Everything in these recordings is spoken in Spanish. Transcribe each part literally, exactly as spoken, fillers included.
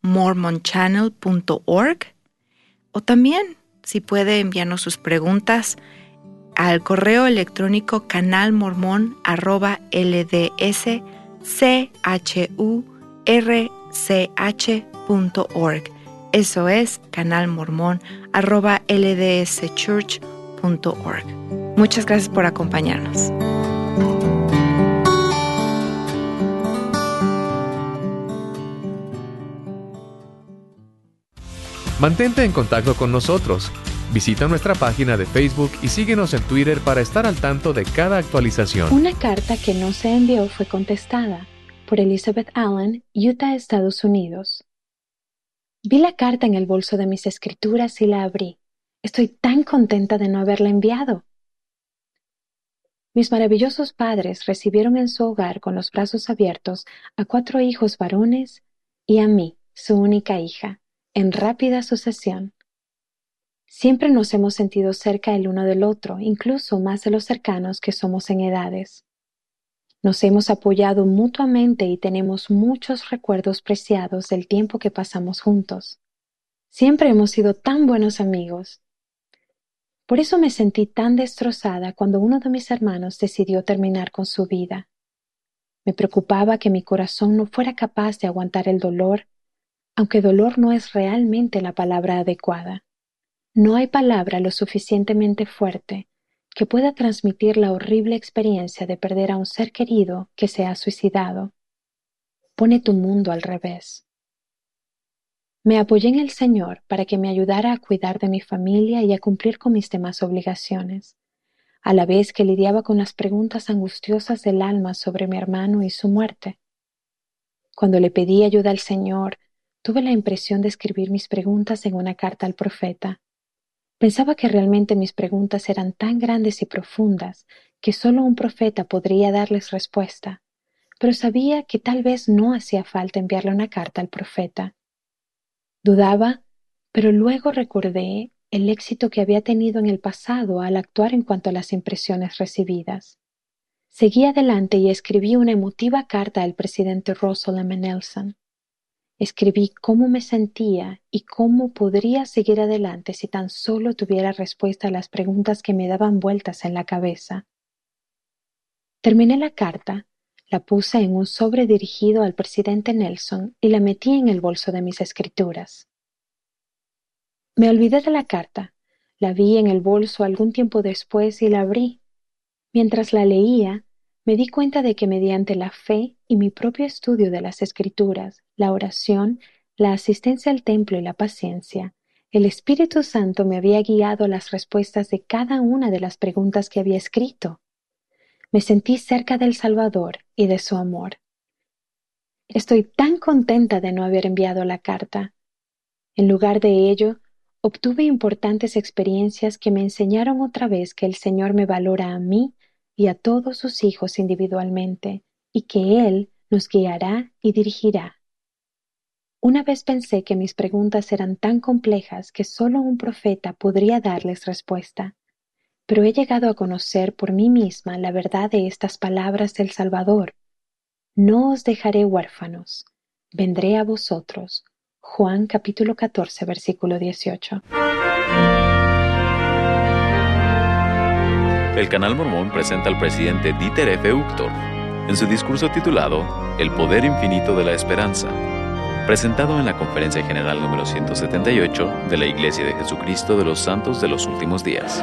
mormon channel punto org, o también, si puede, enviarnos sus preguntas al correo electrónico canalmormon arroba ldschurch punto org. Eso es canalmormon arroba ldschurch punto org. Muchas gracias por acompañarnos. Mantente en contacto con nosotros. Visita nuestra página de Facebook y síguenos en Twitter para estar al tanto de cada actualización. Una carta que no se envió fue contestada por Elizabeth Allen, Utah, Estados Unidos. Vi la carta en el bolso de mis escrituras y la abrí. Estoy tan contenta de no haberla enviado. Mis maravillosos padres recibieron en su hogar con los brazos abiertos a cuatro hijos varones y a mí, su única hija, en rápida sucesión. Siempre nos hemos sentido cerca el uno del otro, incluso más de los cercanos que somos en edades. Nos hemos apoyado mutuamente y tenemos muchos recuerdos preciados del tiempo que pasamos juntos. Siempre hemos sido tan buenos amigos. Por eso me sentí tan destrozada cuando uno de mis hermanos decidió terminar con su vida. Me preocupaba que mi corazón no fuera capaz de aguantar el dolor, aunque dolor no es realmente la palabra adecuada. No hay palabra lo suficientemente fuerte que pueda transmitir la horrible experiencia de perder a un ser querido que se ha suicidado. Pone tu mundo al revés. Me apoyé en el Señor para que me ayudara a cuidar de mi familia y a cumplir con mis demás obligaciones, a la vez que lidiaba con las preguntas angustiosas del alma sobre mi hermano y su muerte. Cuando le pedí ayuda al Señor, tuve la impresión de escribir mis preguntas en una carta al profeta. Pensaba que realmente mis preguntas eran tan grandes y profundas que solo un profeta podría darles respuesta, pero sabía que tal vez no hacía falta enviarle una carta al profeta. Dudaba, pero luego recordé el éxito que había tenido en el pasado al actuar en cuanto a las impresiones recibidas. Seguí adelante y escribí una emotiva carta al presidente Russell M. Nelson. Escribí cómo me sentía y cómo podría seguir adelante si tan solo tuviera respuesta a las preguntas que me daban vueltas en la cabeza. Terminé la carta, la puse en un sobre dirigido al presidente Nelson y la metí en el bolso de mis escrituras. Me olvidé de la carta, la vi en el bolso algún tiempo después y la abrí. Mientras la leía, me di cuenta de que mediante la fe y mi propio estudio de las Escrituras, la oración, la asistencia al templo y la paciencia, el Espíritu Santo me había guiado a las respuestas de cada una de las preguntas que había escrito. Me sentí cerca del Salvador y de su amor. Estoy tan contenta de no haber enviado la carta. En lugar de ello, obtuve importantes experiencias que me enseñaron otra vez que el Señor me valora a mí y a todos sus hijos individualmente, y que Él nos guiará y dirigirá. Una vez pensé que mis preguntas eran tan complejas que solo un profeta podría darles respuesta, pero he llegado a conocer por mí misma la verdad de estas palabras del Salvador. No os dejaré huérfanos, vendré a vosotros. Juan capítulo catorce, versículo dieciocho. El Canal Mormón presenta al presidente Dieter F. Uchtdorf en su discurso titulado El Poder Infinito de la Esperanza, presentado en la Conferencia General número ciento setenta y ocho de la Iglesia de Jesucristo de los Santos de los Últimos Días.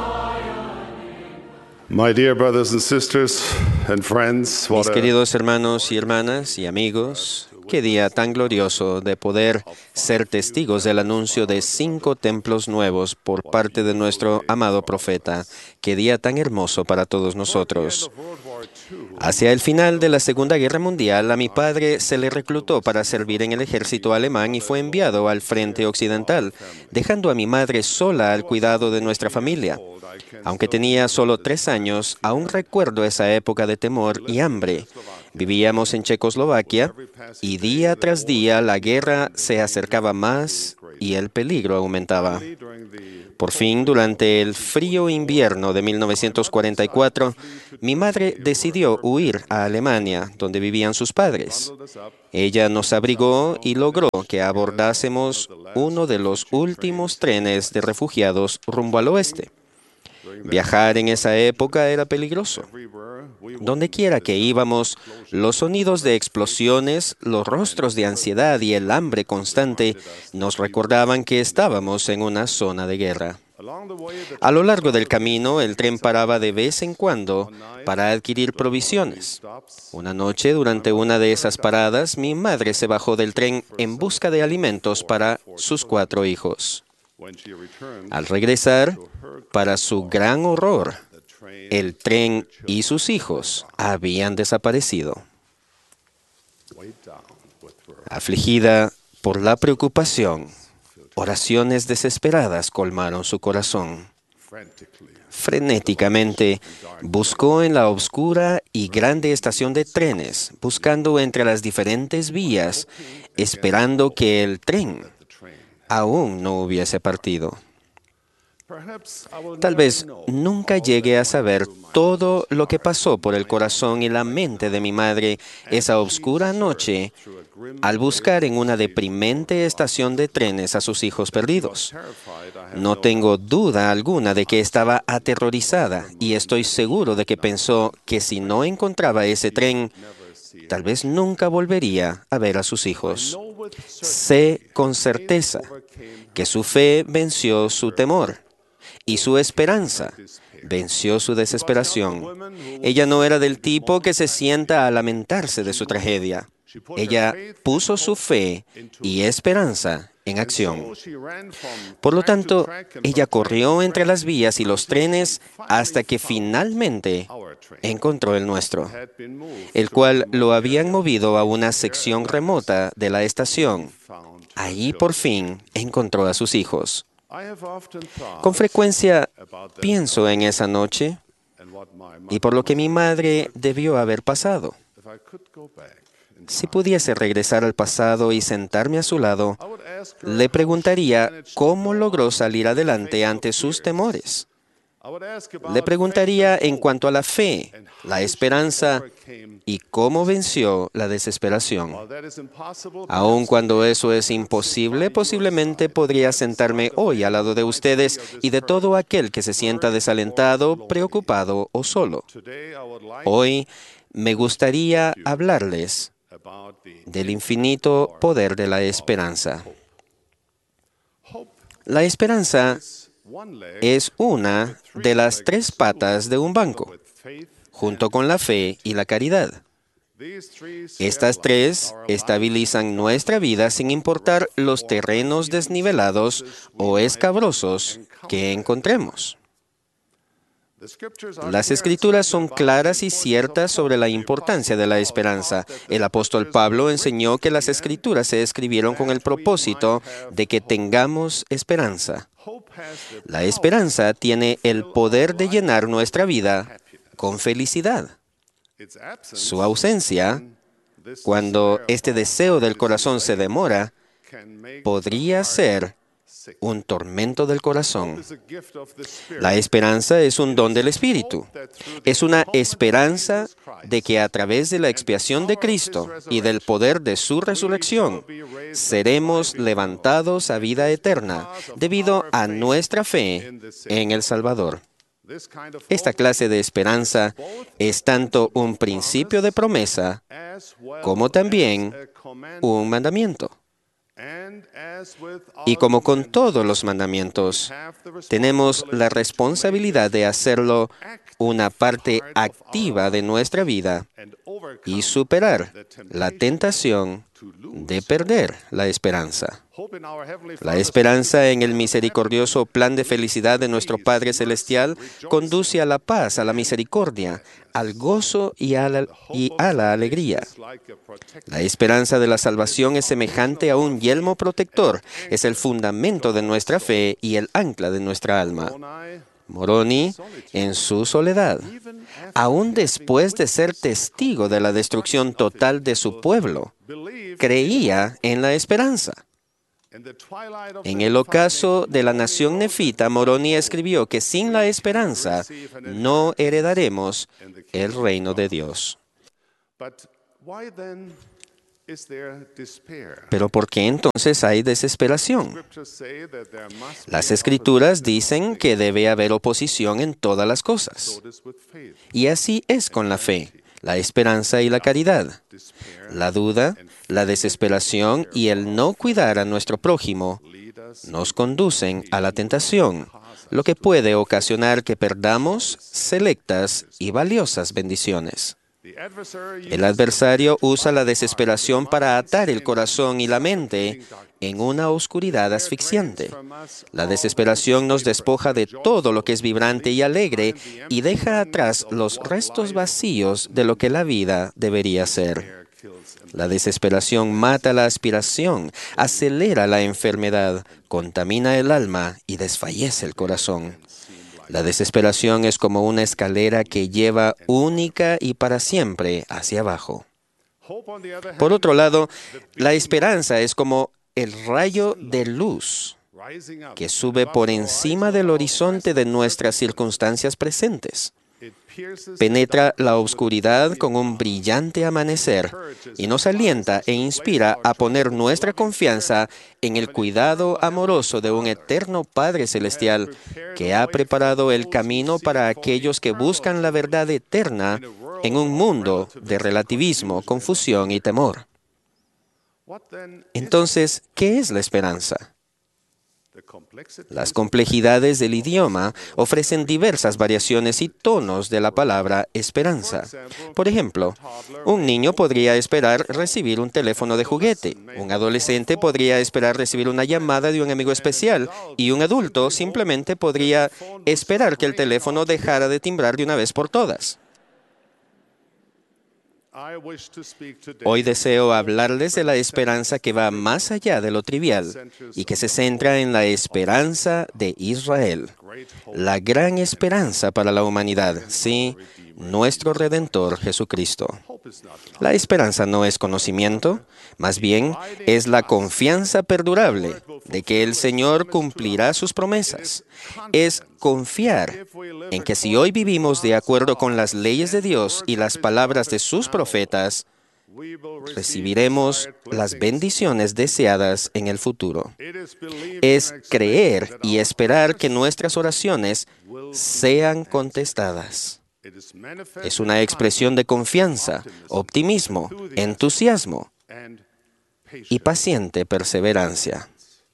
My dear brothers and sisters and friends, what Mis a- queridos hermanos y hermanas y amigos, qué día tan glorioso de poder ser testigos del anuncio de cinco templos nuevos por parte de nuestro amado profeta. Qué día tan hermoso para todos nosotros. Hacia el final de la Segunda Guerra Mundial, a mi padre se le reclutó para servir en el ejército alemán y fue enviado al frente occidental, dejando a mi madre sola al cuidado de nuestra familia. Aunque tenía solo tres años, aún recuerdo esa época de temor y hambre. Vivíamos en Checoslovaquia y día tras día la guerra se acercaba más y el peligro aumentaba. Por fin, durante el frío invierno de mil novecientos cuarenta y cuatro, mi madre decidió huir a Alemania, donde vivían sus padres. Ella nos abrigó y logró que abordásemos uno de los últimos trenes de refugiados rumbo al oeste. Viajar en esa época era peligroso. Donde quiera que íbamos, los sonidos de explosiones, los rostros de ansiedad y el hambre constante nos recordaban que estábamos en una zona de guerra. A lo largo del camino, el tren paraba de vez en cuando para adquirir provisiones. Una noche, durante una de esas paradas, mi madre se bajó del tren en busca de alimentos para sus cuatro hijos. Al regresar, para su gran horror, el tren y sus hijos habían desaparecido. Afligida por la preocupación, oraciones desesperadas colmaron su corazón. Frenéticamente buscó en la oscura y grande estación de trenes, buscando entre las diferentes vías, esperando que el tren aún no hubiese partido. Tal vez nunca llegue a saber todo lo que pasó por el corazón y la mente de mi madre esa oscura noche al buscar en una deprimente estación de trenes a sus hijos perdidos. No tengo duda alguna de que estaba aterrorizada y estoy seguro de que pensó que si no encontraba ese tren, tal vez nunca volvería a ver a sus hijos. Sé con certeza que su fe venció su temor y su esperanza venció su desesperación. Ella no era del tipo que se sienta a lamentarse de su tragedia. Ella puso su fe y esperanza en acción. Por lo tanto, ella corrió entre las vías y los trenes hasta que finalmente encontró el nuestro, el cual lo habían movido a una sección remota de la estación. Allí por fin encontró a sus hijos. Con frecuencia pienso en esa noche y por lo que mi madre debió haber pasado. Si pudiese regresar al pasado y sentarme a su lado, le preguntaría cómo logró salir adelante ante sus temores. Le preguntaría en cuanto a la fe, la esperanza y cómo venció la desesperación. Aun cuando eso es imposible, posiblemente podría sentarme hoy al lado de ustedes y de todo aquel que se sienta desalentado, preocupado o solo. Hoy me gustaría hablarles del infinito poder de la esperanza. La esperanza es una de las tres patas de un banco, junto con la fe y la caridad. Estas tres estabilizan nuestra vida sin importar los terrenos desnivelados o escabrosos que encontremos. Las Escrituras son claras y ciertas sobre la importancia de la esperanza. El apóstol Pablo enseñó que las Escrituras se escribieron con el propósito de que tengamos esperanza. La esperanza tiene el poder de llenar nuestra vida con felicidad. Su ausencia, cuando este deseo del corazón se demora, podría ser un tormento del corazón. La esperanza es un don del Espíritu. Es una esperanza de que a través de la expiación de Cristo y del poder de su resurrección, seremos levantados a vida eterna debido a nuestra fe en el Salvador. Esta clase de esperanza es tanto un principio de promesa como también un mandamiento. Y como con todos los mandamientos, tenemos la responsabilidad de hacerlo una parte activa de nuestra vida y superar la tentación de perder la esperanza. La esperanza en el misericordioso plan de felicidad de nuestro Padre Celestial conduce a la paz, a la misericordia, al gozo y a la, y a la alegría. La esperanza de la salvación es semejante a un yelmo protector, es el fundamento de nuestra fe y el ancla de nuestra alma. Moroni, en su soledad, aún después de ser testigo de la destrucción total de su pueblo, creía en la esperanza. En el ocaso de la nación nefita, Moroni escribió que sin la esperanza no heredaremos el reino de Dios. Pero ¿por qué entonces hay desesperación? Las Escrituras dicen que debe haber oposición en todas las cosas. Y así es con la fe, la esperanza y la caridad. La duda, la desesperación y el no cuidar a nuestro prójimo nos conducen a la tentación, lo que puede ocasionar que perdamos selectas y valiosas bendiciones. El adversario usa la desesperación para atar el corazón y la mente en una oscuridad asfixiante. La desesperación nos despoja de todo lo que es vibrante y alegre y deja atrás los restos vacíos de lo que la vida debería ser. La desesperación mata la aspiración, acelera la enfermedad, contamina el alma y desfallece el corazón. La desesperación es como una escalera que lleva única y para siempre hacia abajo. Por otro lado, la esperanza es como el rayo de luz que sube por encima del horizonte de nuestras circunstancias presentes. Penetra la oscuridad con un brillante amanecer y nos alienta e inspira a poner nuestra confianza en el cuidado amoroso de un eterno Padre Celestial que ha preparado el camino para aquellos que buscan la verdad eterna en un mundo de relativismo, confusión y temor. Entonces, ¿qué es la esperanza? Las complejidades del idioma ofrecen diversas variaciones y tonos de la palabra esperanza. Por ejemplo, un niño podría esperar recibir un teléfono de juguete, un adolescente podría esperar recibir una llamada de un amigo especial y un adulto simplemente podría esperar que el teléfono dejara de timbrar de una vez por todas. Hoy deseo hablarles de la esperanza que va más allá de lo trivial y que se centra en la esperanza de Israel, la gran esperanza para la humanidad, sí, nuestro Redentor Jesucristo. La esperanza no es conocimiento, más bien es la confianza perdurable de que el Señor cumplirá sus promesas. Es confiar en que si hoy vivimos de acuerdo con las leyes de Dios y las palabras de sus profetas, recibiremos las bendiciones deseadas en el futuro. Es creer y esperar que nuestras oraciones sean contestadas. Es una expresión de confianza, optimismo, entusiasmo y paciente perseverancia.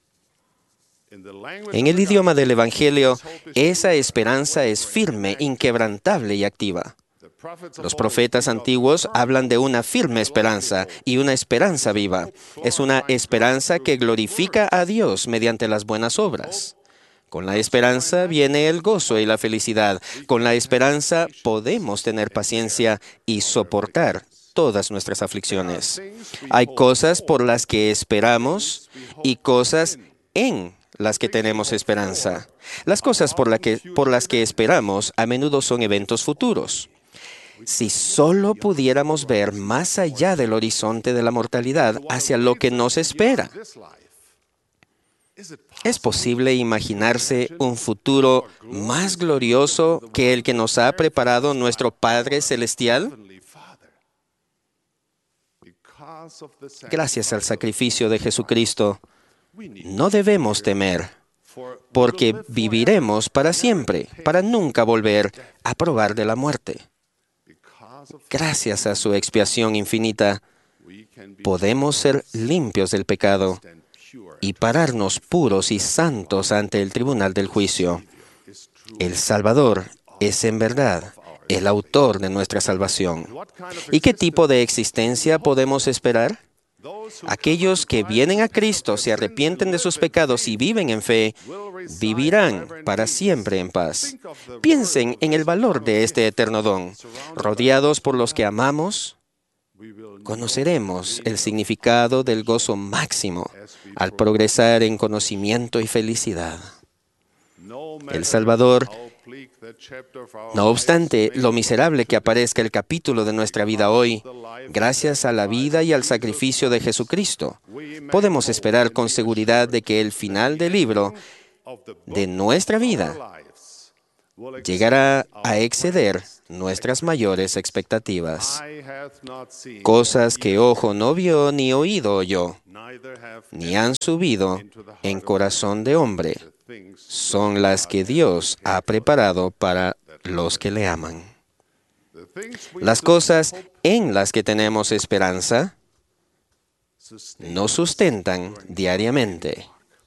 En el idioma del Evangelio, esa esperanza es firme, inquebrantable y activa. Los profetas antiguos hablan de una firme esperanza y una esperanza viva. Es una esperanza que glorifica a Dios mediante las buenas obras. Con la esperanza viene el gozo y la felicidad. Con la esperanza podemos tener paciencia y soportar todas nuestras aflicciones. Hay cosas por las que esperamos y cosas en las que tenemos esperanza. Las cosas por, la que, por las que esperamos a menudo son eventos futuros. Si solo pudiéramos ver más allá del horizonte de la mortalidad hacia lo que nos espera. ¿Es posible imaginarse un futuro más glorioso que el que nos ha preparado nuestro Padre Celestial? Gracias al sacrificio de Jesucristo, no debemos temer, porque viviremos para siempre, para nunca volver a probar de la muerte. Gracias a su expiación infinita, podemos ser limpios del pecado y pararnos puros y santos ante el tribunal del juicio. El Salvador es en verdad el autor de nuestra salvación. ¿Y qué tipo de existencia podemos esperar? Aquellos que vienen a Cristo, se arrepienten de sus pecados y viven en fe, vivirán para siempre en paz. Piensen en el valor de este eterno don. Rodeados por los que amamos, conoceremos el significado del gozo máximo al progresar en conocimiento y felicidad. El Salvador No obstante, lo miserable que aparezca el capítulo de nuestra vida hoy, gracias a la vida y al sacrificio de Jesucristo, podemos esperar con seguridad de que el final del libro de nuestra vida llegará a exceder nuestras mayores expectativas. Cosas que ojo no vio ni oído oyó, ni han subido en corazón de hombre, son las que Dios ha preparado para los que le aman. Las cosas en las que tenemos esperanza nos sustentan diariamente.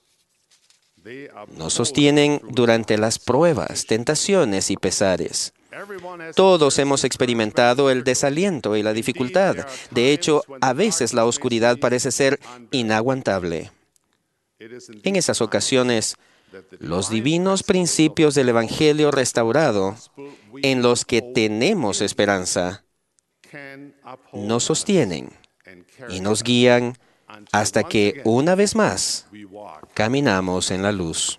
Nos sostienen durante las pruebas, tentaciones y pesares. Todos hemos experimentado el desaliento y la dificultad. De hecho, a veces la oscuridad parece ser inaguantable. En esas ocasiones, los divinos principios del Evangelio restaurado, en los que tenemos esperanza, nos sostienen y nos guían hasta que, una vez más, caminamos en la luz.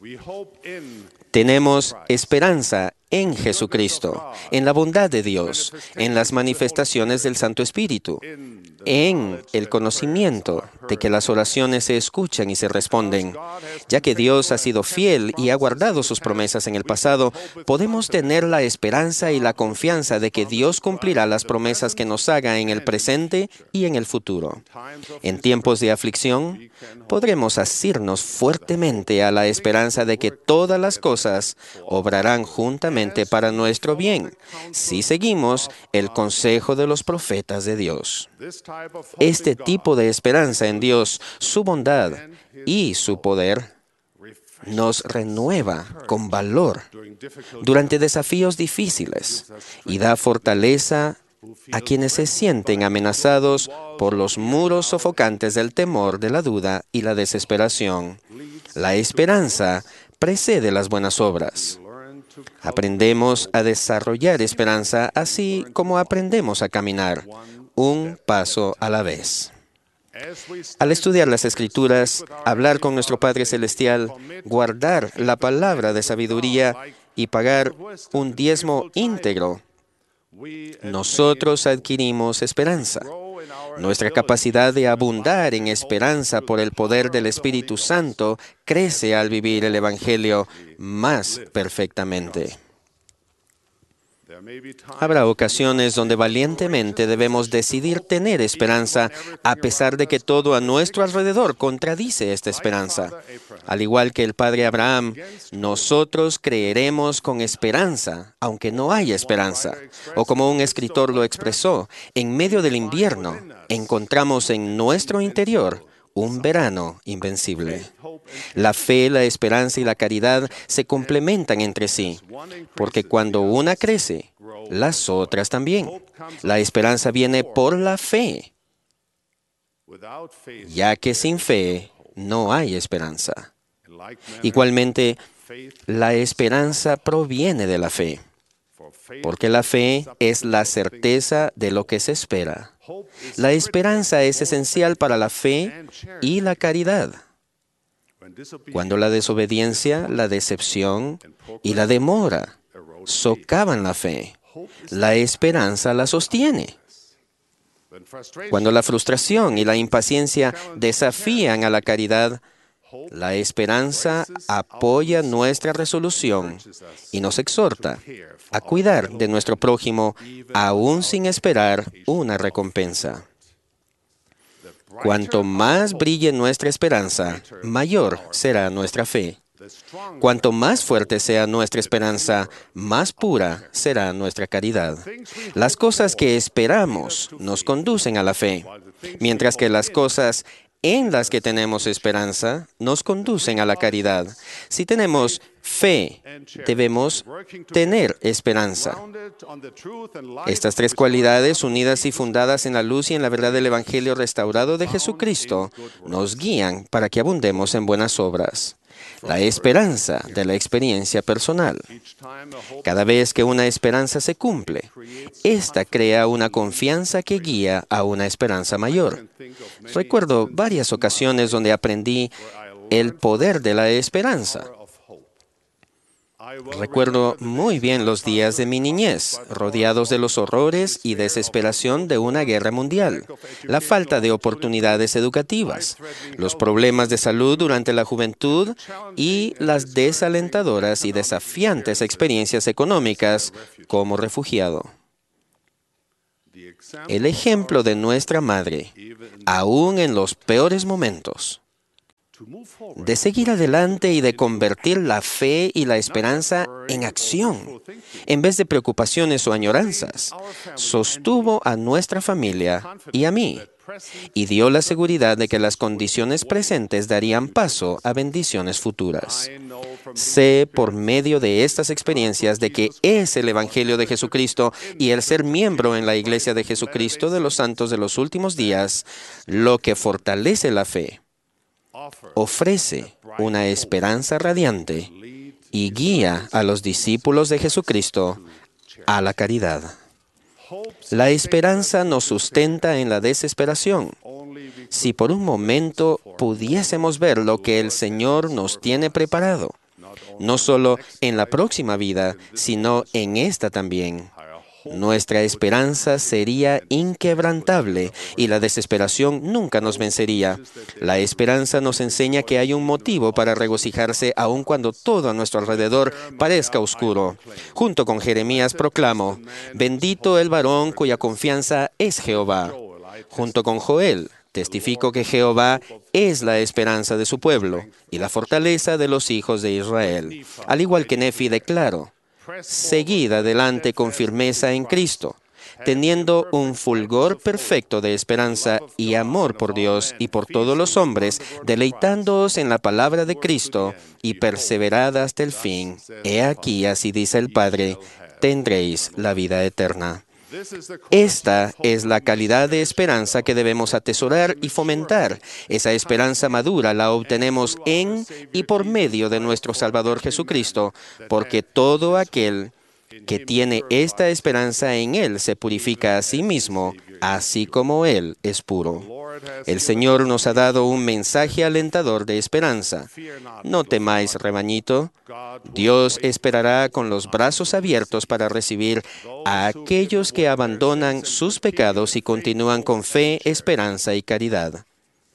Tenemos esperanza en Jesucristo, en la bondad de Dios, en las manifestaciones del Santo Espíritu, en el conocimiento de que las oraciones se escuchan y se responden. Ya que Dios ha sido fiel y ha guardado sus promesas en el pasado, podemos tener la esperanza y la confianza de que Dios cumplirá las promesas que nos haga en el presente y en el futuro. En tiempos de aflicción, podremos asirnos fuertemente a la esperanza de que todas las cosas obrarán juntamente para nuestro bien, si seguimos el consejo de los profetas de Dios. Este tipo de esperanza en Dios, su bondad y su poder, nos renueva con valor durante desafíos difíciles y da fortaleza a quienes se sienten amenazados por los muros sofocantes del temor, de la duda y la desesperación. La esperanza precede las buenas obras. Aprendemos a desarrollar esperanza así como aprendemos a caminar, un paso a la vez. Al estudiar las Escrituras, hablar con nuestro Padre Celestial, guardar la palabra de sabiduría y pagar un diezmo íntegro, nosotros adquirimos esperanza. Nuestra capacidad de abundar en esperanza por el poder del Espíritu Santo crece al vivir el Evangelio más perfectamente. Habrá ocasiones donde valientemente debemos decidir tener esperanza, a pesar de que todo a nuestro alrededor contradice esta esperanza. Al igual que el padre Abraham, nosotros creeremos con esperanza, aunque no haya esperanza. O como un escritor lo expresó, en medio del invierno, encontramos en nuestro interior un verano invencible. La fe, la esperanza y la caridad se complementan entre sí, porque cuando una crece, las otras también. La esperanza viene por la fe, ya que sin fe no hay esperanza. Igualmente, la esperanza proviene de la fe, porque la fe es la certeza de lo que se espera. La esperanza es esencial para la fe y la caridad. Cuando la desobediencia, la decepción y la demora socavan la fe, la esperanza la sostiene. Cuando la frustración y la impaciencia desafían a la caridad, la esperanza apoya nuestra resolución y nos exhorta a cuidar de nuestro prójimo aún sin esperar una recompensa. Cuanto más brille nuestra esperanza, mayor será nuestra fe. Cuanto más fuerte sea nuestra esperanza, más pura será nuestra caridad. Las cosas que esperamos nos conducen a la fe, mientras que las cosas en las que tenemos esperanza nos conducen a la caridad. Si tenemos fe, debemos tener esperanza. Estas tres cualidades, unidas y fundadas en la luz y en la verdad del Evangelio restaurado de Jesucristo, nos guían para que abundemos en buenas obras. La esperanza de la experiencia personal. Cada vez que una esperanza se cumple, esta crea una confianza que guía a una esperanza mayor. Recuerdo varias ocasiones donde aprendí el poder de la esperanza. Recuerdo muy bien los días de mi niñez, rodeados de los horrores y desesperación de una guerra mundial, la falta de oportunidades educativas, los problemas de salud durante la juventud y las desalentadoras y desafiantes experiencias económicas como refugiado. El ejemplo de nuestra madre, aún en los peores momentos, de seguir adelante y de convertir la fe y la esperanza en acción, en vez de preocupaciones o añoranzas, sostuvo a nuestra familia y a mí, y dio la seguridad de que las condiciones presentes darían paso a bendiciones futuras. Sé por medio de estas experiencias de que es el Evangelio de Jesucristo y el ser miembro en la Iglesia de Jesucristo de los Santos de los Últimos Días lo que fortalece la fe, ofrece una esperanza radiante y guía a los discípulos de Jesucristo a la caridad. La esperanza nos sustenta en la desesperación. Si por un momento pudiésemos ver lo que el Señor nos tiene preparado, no solo en la próxima vida, sino en esta también, nuestra esperanza sería inquebrantable y la desesperación nunca nos vencería. La esperanza nos enseña que hay un motivo para regocijarse aun cuando todo a nuestro alrededor parezca oscuro. Junto con Jeremías proclamo, bendito el varón cuya confianza es Jehová. Junto con Joel, testifico que Jehová es la esperanza de su pueblo y la fortaleza de los hijos de Israel. Al igual que Nefi declaro, seguid adelante con firmeza en Cristo, teniendo un fulgor perfecto de esperanza y amor por Dios y por todos los hombres, deleitándoos en la palabra de Cristo y perseverad hasta el fin. He aquí, así dice el Padre, tendréis la vida eterna. Esta es la calidad de esperanza que debemos atesorar y fomentar. Esa esperanza madura la obtenemos en y por medio de nuestro Salvador Jesucristo, porque todo aquel que tiene esta esperanza en Él se purifica a sí mismo, así como Él es puro. El Señor nos ha dado un mensaje alentador de esperanza. No temáis, rebañito. Dios esperará con los brazos abiertos para recibir a aquellos que abandonan sus pecados y continúan con fe, esperanza y caridad.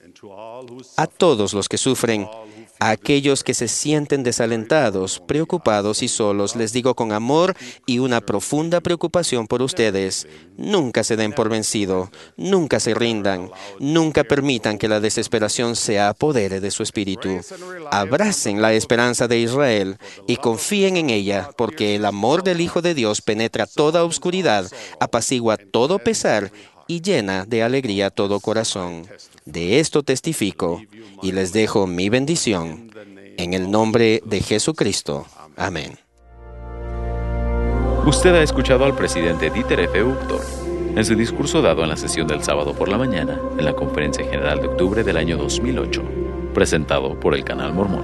A todos los que sufren, a aquellos que se sienten desalentados, preocupados y solos, les digo con amor y una profunda preocupación por ustedes, nunca se den por vencido, nunca se rindan, nunca permitan que la desesperación se apodere de su espíritu. Abracen la esperanza de Israel y confíen en ella, porque el amor del Hijo de Dios penetra toda oscuridad, apacigua todo pesar y llena de alegría todo corazón. De esto testifico y les dejo mi bendición en el nombre de Jesucristo. Amén. Usted ha escuchado al presidente Dieter F. Uchtdorf en su discurso dado en la sesión del sábado por la mañana en la Conferencia General de Octubre del año dos mil ocho, presentado por el Canal Mormón.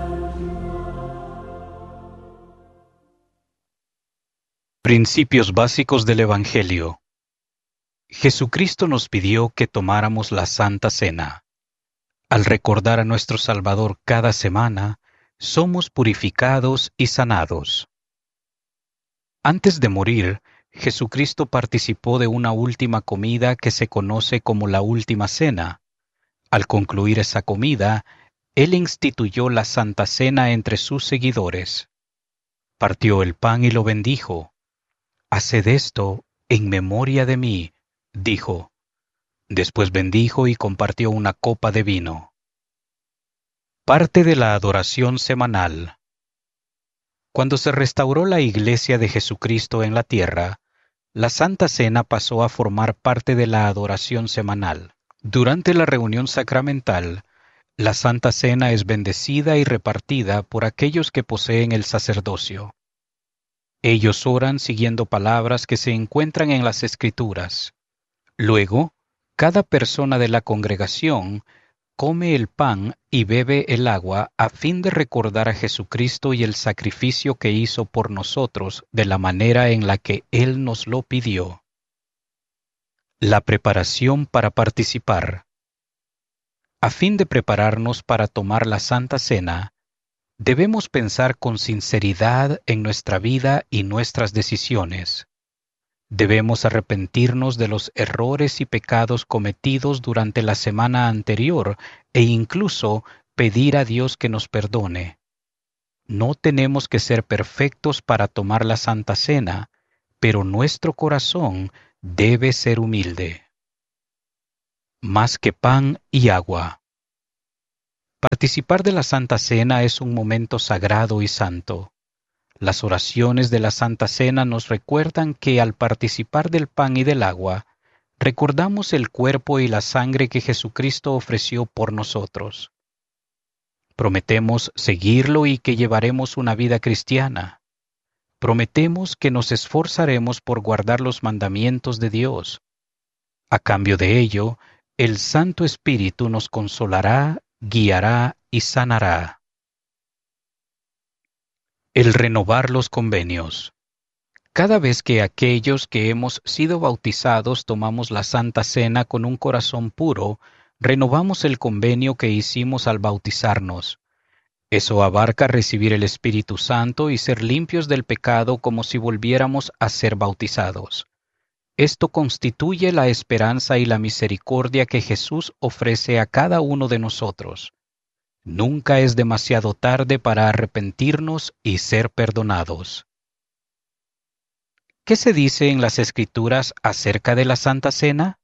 Principios básicos del Evangelio. Jesucristo nos pidió que tomáramos la Santa Cena. Al recordar a nuestro Salvador cada semana, somos purificados y sanados. Antes de morir, Jesucristo participó de una última comida que se conoce como la Última Cena. Al concluir esa comida, Él instituyó la Santa Cena entre sus seguidores. Partió el pan y lo bendijo. Haced esto en memoria de mí, dijo. Después bendijo y compartió una copa de vino. Parte de la adoración semanal. Cuando se restauró la Iglesia de Jesucristo en la tierra, la Santa Cena pasó a formar parte de la adoración semanal. Durante la reunión sacramental, la Santa Cena es bendecida y repartida por aquellos que poseen el sacerdocio. Ellos oran siguiendo palabras que se encuentran en las Escrituras. Luego, cada persona de la congregación come el pan y bebe el agua a fin de recordar a Jesucristo y el sacrificio que hizo por nosotros de la manera en la que Él nos lo pidió. La preparación para participar. A fin de prepararnos para tomar la Santa Cena, Debemos pensar con sinceridad en nuestra vida y nuestras decisiones. Debemos arrepentirnos de los errores y pecados cometidos durante la semana anterior e incluso pedir a Dios que nos perdone. No tenemos que ser perfectos para tomar la Santa Cena, pero nuestro corazón debe ser humilde. Más que pan y agua. Participar de la Santa Cena es un momento sagrado y santo. Las oraciones de la Santa Cena nos recuerdan que al participar del pan y del agua, recordamos el cuerpo y la sangre que Jesucristo ofreció por nosotros. Prometemos seguirlo y que llevaremos una vida cristiana. Prometemos que nos esforzaremos por guardar los mandamientos de Dios. A cambio de ello, el Santo Espíritu nos consolará, guiará y sanará. El renovar los convenios. Cada vez que aquellos que hemos sido bautizados tomamos la Santa Cena con un corazón puro, renovamos el convenio que hicimos al bautizarnos. Eso abarca recibir el Espíritu Santo y ser limpios del pecado como si volviéramos a ser bautizados. Esto constituye la esperanza y la misericordia que Jesús ofrece a cada uno de nosotros. Nunca es demasiado tarde para arrepentirnos y ser perdonados. ¿Qué se dice en las Escrituras acerca de la Santa Cena?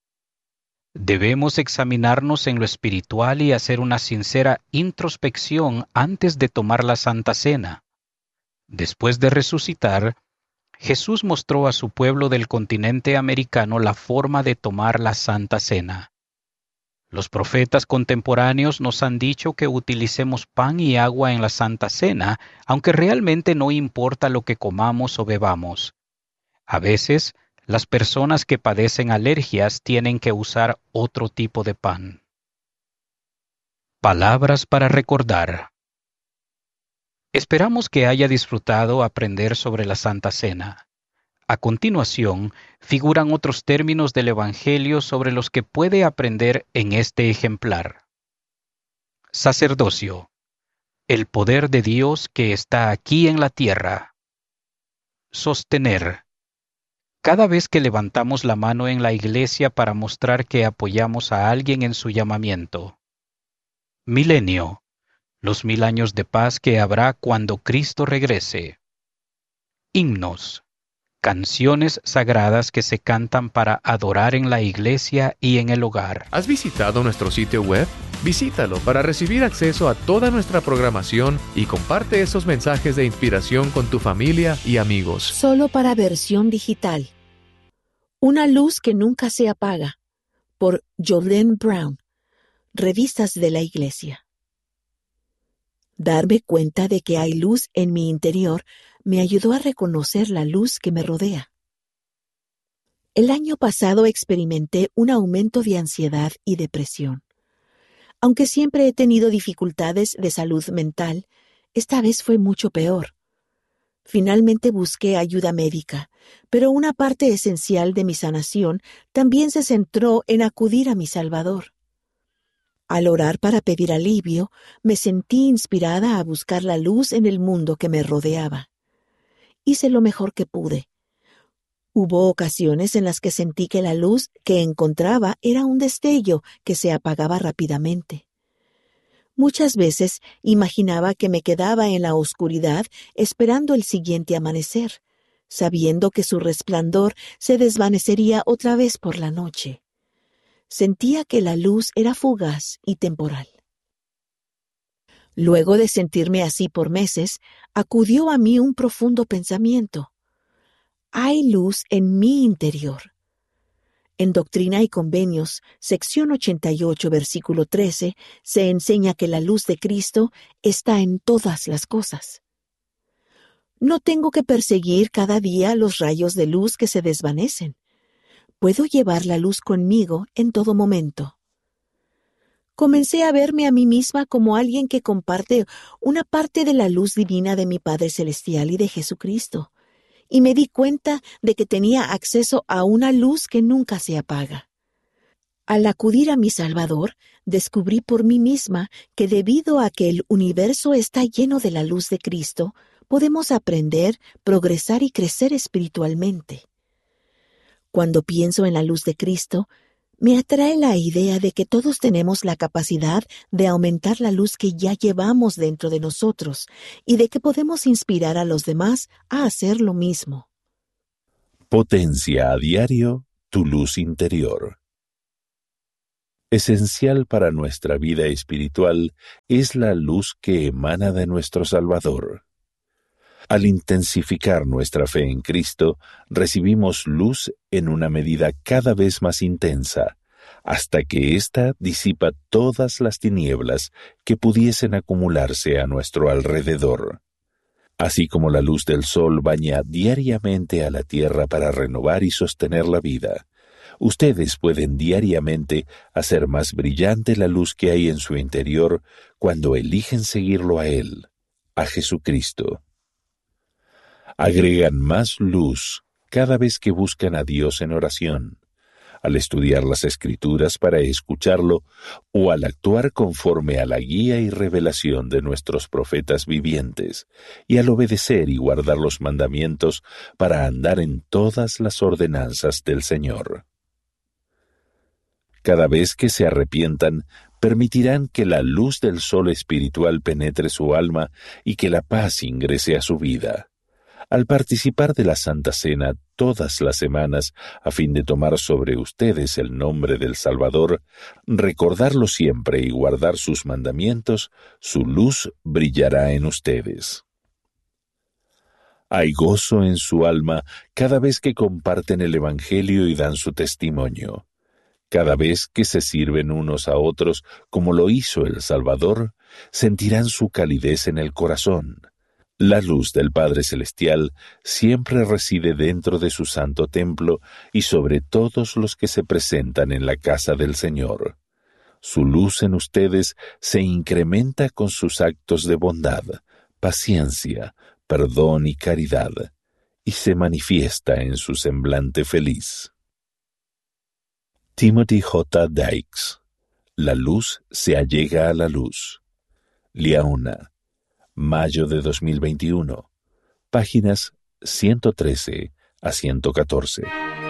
Debemos examinarnos en lo espiritual y hacer una sincera introspección antes de tomar la Santa Cena. Después de resucitar, Jesús mostró a su pueblo del continente americano la forma de tomar la Santa Cena. Los profetas contemporáneos nos han dicho que utilicemos pan y agua en la Santa Cena, aunque realmente no importa lo que comamos o bebamos. A veces, las personas que padecen alergias tienen que usar otro tipo de pan. Palabras para recordar. Esperamos que haya disfrutado aprender sobre la Santa Cena. A continuación, figuran otros términos del Evangelio sobre los que puede aprender en este ejemplar. Sacerdocio. El poder de Dios que está aquí en la tierra. Sostener. Cada vez que levantamos la mano en la iglesia para mostrar que apoyamos a alguien en su llamamiento. Milenio. Los mil años de paz que habrá cuando Cristo regrese. Himnos. Canciones sagradas que se cantan para adorar en la iglesia y en el hogar. ¿Has visitado nuestro sitio web? Visítalo para recibir acceso a toda nuestra programación y comparte esos mensajes de inspiración con tu familia y amigos. Solo para versión digital. Una luz que nunca se apaga. Por Jolene Brown. Revistas de la Iglesia. Darme cuenta de que hay luz en mi interior me ayudó a reconocer la luz que me rodea. El año pasado experimenté un aumento de ansiedad y depresión. Aunque siempre he tenido dificultades de salud mental, esta vez fue mucho peor. Finalmente busqué ayuda médica, pero una parte esencial de mi sanación también se centró en acudir a mi Salvador. Al orar para pedir alivio, me sentí inspirada a buscar la luz en el mundo que me rodeaba. Hice lo mejor que pude. Hubo ocasiones en las que sentí que la luz que encontraba era un destello que se apagaba rápidamente. Muchas veces imaginaba que me quedaba en la oscuridad esperando el siguiente amanecer, sabiendo que su resplandor se desvanecería otra vez por la noche. Sentía que la luz era fugaz y temporal. Luego de sentirme así por meses, acudió a mí un profundo pensamiento. Hay luz en mi interior. En Doctrina y Convenios, sección ochenta y ocho, versículo trece, se enseña que la luz de Cristo está en todas las cosas. No tengo que perseguir cada día los rayos de luz que se desvanecen. Puedo llevar la luz conmigo en todo momento. Comencé a verme a mí misma como alguien que comparte una parte de la luz divina de mi Padre Celestial y de Jesucristo, y me di cuenta de que tenía acceso a una luz que nunca se apaga. Al acudir a mi Salvador, descubrí por mí misma que debido a que el universo está lleno de la luz de Cristo, podemos aprender, progresar y crecer espiritualmente. Cuando pienso en la luz de Cristo, me atrae la idea de que todos tenemos la capacidad de aumentar la luz que ya llevamos dentro de nosotros y de que podemos inspirar a los demás a hacer lo mismo. Potencia a diario tu luz interior. Esencial para nuestra vida espiritual es la luz que emana de nuestro Salvador. Al intensificar nuestra fe en Cristo, recibimos luz en una medida cada vez más intensa, hasta que ésta disipa todas las tinieblas que pudiesen acumularse a nuestro alrededor. Así como la luz del sol baña diariamente a la tierra para renovar y sostener la vida, ustedes pueden diariamente hacer más brillante la luz que hay en su interior cuando eligen seguirlo a Él, a Jesucristo. Agregan más luz cada vez que buscan a Dios en oración, al estudiar las Escrituras para escucharlo o al actuar conforme a la guía y revelación de nuestros profetas vivientes, y al obedecer y guardar los mandamientos para andar en todas las ordenanzas del Señor. Cada vez que se arrepientan, permitirán que la luz del sol espiritual penetre su alma y que la paz ingrese a su vida. Al participar de la Santa Cena todas las semanas a fin de tomar sobre ustedes el nombre del Salvador, recordarlo siempre y guardar sus mandamientos, su luz brillará en ustedes. Hay gozo en su alma cada vez que comparten el Evangelio y dan su testimonio. Cada vez que se sirven unos a otros como lo hizo el Salvador, sentirán su calidez en el corazón. La luz del Padre Celestial siempre reside dentro de su santo templo y sobre todos los que se presentan en la casa del Señor. Su luz en ustedes se incrementa con sus actos de bondad, paciencia, perdón y caridad, y se manifiesta en su semblante feliz. Timothy J. Dykes. La luz se allega a la luz. Liaona. Mayo de dos mil veintiuno, páginas ciento trece a ciento catorce.